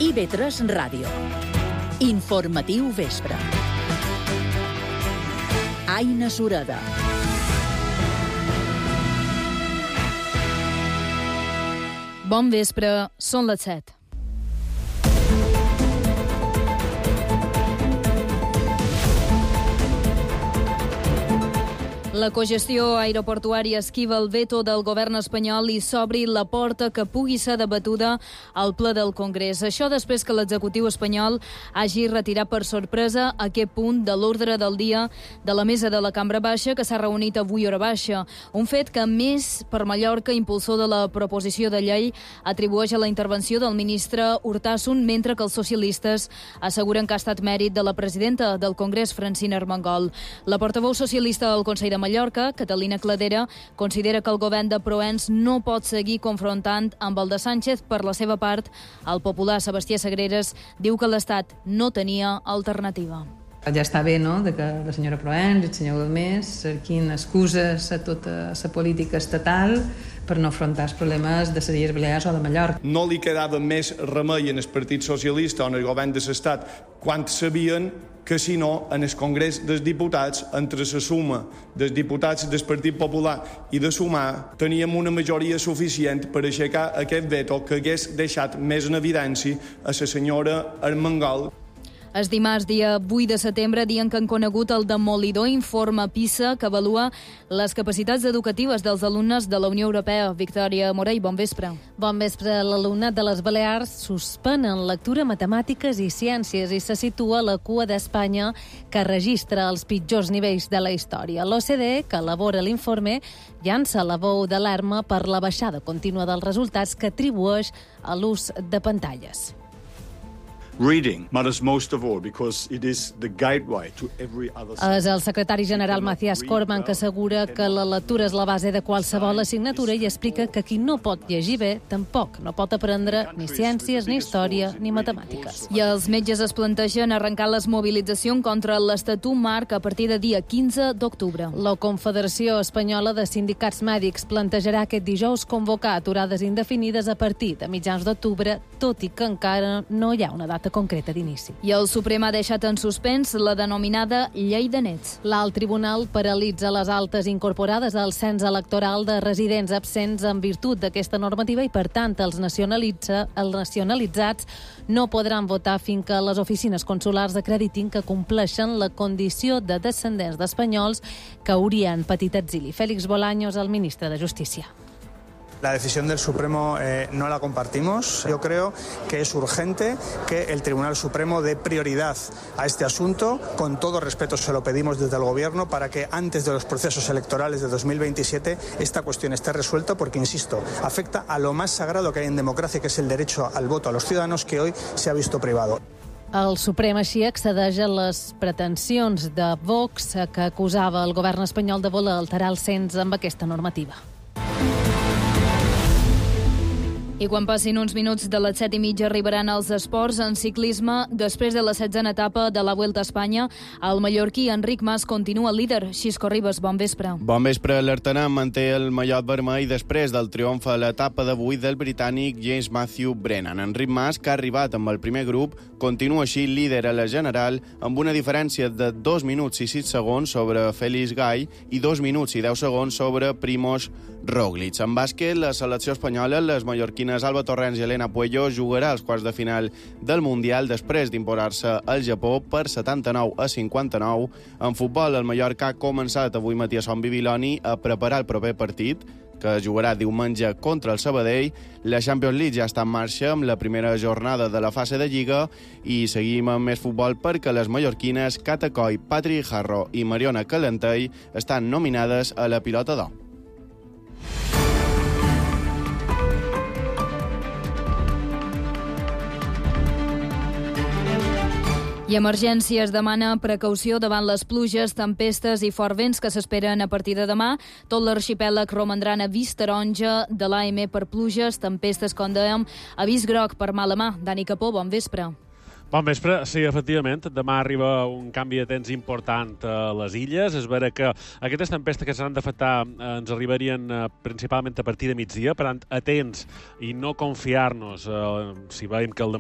IB3 Ràdio. Informatiu vespre. Aina Sureda. Bon vespre, són les 7. La cogestió aeroportuària esquiva el veto del govern espanyol i s'obri la porta que pugui ser debatuda al ple del Congrés. Això després que l'executiu espanyol hagi retirat per sorpresa aquest punt de l'ordre del dia de la mesa de la Cambra Baixa, que s'ha reunit avui hora baixa. Un fet que, més per Mallorca, impulsor de la proposició de llei, atribueix a la intervenció del ministre Urtasun, mentre que els socialistes asseguren que ha estat mèrit de la presidenta del Congrés, Francina Armengol. La portaveu socialista del Consell de Mallorca, Catalina Cladera, considera que el govern de Proens no pot seguir confrontant amb el de Sánchez. Per la seva part, el popular Sebastià Sagreras diu que l'Estat no tenia alternativa. Ja està bé, no?, de que la senyora Proens i el senyor Gómez cerquin excuses a tota la política estatal per no afrontar els problemes de les Illes Balears o de Mallorca. No li quedava més remei en el Partit Socialista o en el govern de l'Estat quan sabien que si no, en el Congrés dels Diputats, entre la suma dels diputats del Partit Popular i de Sumar, teníem una majoria suficient per aixecar aquest veto que hagués deixat més en evidència a la senyora Armengol. És dimarts, dia 8 de setembre, dia en què han conegut el demolidor informe PISA que avalua les capacitats educatives dels alumnes de la Unió Europea. Victòria Morell, bon vespre. Bon vespre. L'alumnat de les Balears suspèn en lectura, matemàtiques i ciències i se situa a la cua d'Espanya, que registra els pitjors nivells de la història. L'OCDE, que elabora l'informe, llança la veu d'alarma per la baixada contínua dels resultats que atribueix a l'ús de pantalles. Reading matters most of all because it is the gateway to every other. És el secretari general Macias Corman que assegura que la lectura és la base de qualsevol assignatura i explica que qui no pot llegir bé tampoc no pot aprendre ni ciències, ni història, ni matemàtiques. I els metges es plantegen arrencar les mobilitzacions contra l'Estatut Marc a partir de dia 15 d'octubre. La Confederació Espanyola de Sindicats Mèdics plantejarà aquest dijous convocar aturades indefinides a partir de mitjans d'octubre, tot i que encara no hi ha una data concreta d'inici. I el Suprem ha deixat en suspens la denominada llei de nets. L'alt tribunal paralitza les altes incorporades al cens electoral de residents absents en virtut d'aquesta normativa i, per tant, els nacionalitzats no podran votar fins que les oficines consulars acreditin que compleixen la condició de descendents d'espanyols que haurien patit exili. Félix Bolaños, el ministre de Justícia. La decisión del Supremo no la compartimos. Yo creo que es urgente que el Tribunal Supremo dé prioridad a este asunto. Con todo respeto se lo pedimos desde el Gobierno para que antes de los procesos electorales de 2027 esta cuestión esté resuelta porque, insisto, afecta a lo más sagrado que hay en democracia, que es el derecho al voto a los ciudadanos, que hoy se ha visto privado. El Suprem així accedeix a les pretensions de Vox, que acusava el govern espanyol de voler alterar el cens amb aquesta normativa. I quan passin uns minuts de les 7:30 arribaran els esports. En ciclisme, després de la 16a etapa de la Vuelta a Espanya, el mallorquí Enric Mas continua líder. Xisco Ribas, bon vespre. Bon vespre. L'Artanà manté el mallot vermell després del triomf a l'etapa d'avui del britànic James Matthew Brennan. Enric Mas, que ha arribat amb el primer grup, continua així líder a la general amb una diferència de 2 minuts i 6 segons sobre Félix Gall i 2 minuts i 10 segons sobre Primož Roglic. En bàsquet, la selecció espanyola, les mallorquines Alba Torrents i Elena Puello, jugarà als quarts de final del Mundial després d'imposar-se al Japó per 79-59. En futbol, el Mallorca ha començat avui matí a Son Bibiloni a preparar el proper partit, que jugarà diumenge contra el Sabadell. La Champions League ja està en marxa amb la primera jornada de la fase de Lliga i seguim amb més futbol perquè les mallorquines Cata Coll, Patri Jarro i Mariona Calentei estan nominades a la pilota d'or. I Emergències demana precaució davant les pluges, tempestes i forts vents que s'esperen a partir de demà. Tot l'arxipèlag romandrà en avís taronja de l'AM per pluges, tempestes, com dèiem, avís groc per mala mà. Dani Capó, bon vespre. Bon vespre. Sí, efectivament, demà arriba un canvi de temps important a les illes. És vera que aquestes tempestes que s'han d'afectar ens arribarien principalment a partir de migdia, per tant, atents i no confiar-nos si veiem que el